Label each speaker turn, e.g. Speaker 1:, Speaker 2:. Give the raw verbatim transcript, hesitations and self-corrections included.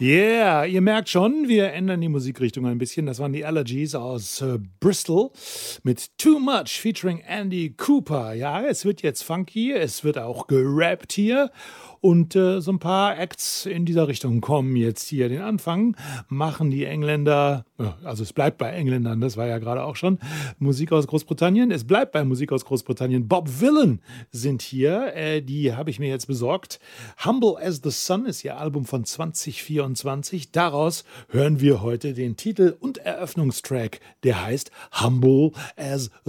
Speaker 1: Yeah, ihr merkt schon, wir ändern die Musikrichtung ein bisschen. Das waren die Allergies aus äh, Bristol mit Too Much featuring Andy Cooper. Ja, es wird jetzt funky, es wird auch gerappt hier. Und äh, so ein paar Acts in dieser Richtung kommen jetzt hier. Den Anfang machen die Engländer, also es bleibt bei Engländern, das war ja gerade auch schon, Musik aus Großbritannien. Es bleibt bei Musik aus Großbritannien. Bob Vylan sind hier, äh, die habe ich mir jetzt besorgt. Humble as the Sun ist ihr Album von zwanzig vierundzwanzig. Daraus hören wir heute den Titel und Eröffnungstrack, der heißt Humble as